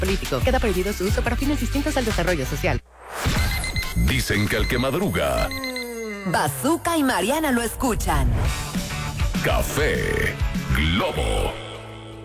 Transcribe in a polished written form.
político. Queda prohibido su uso para fines distintos al desarrollo social. Dicen que el que madruga... Bazooka y Mariana lo escuchan. Café Globo.